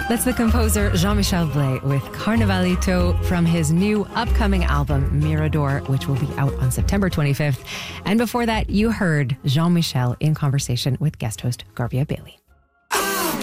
That's the composer Jean-Michel Blay with Carnavalito from his new upcoming album, Mirador, which will be out on September 25th. And before that, you heard Jean-Michel in conversation with guest host Garbia Bailey.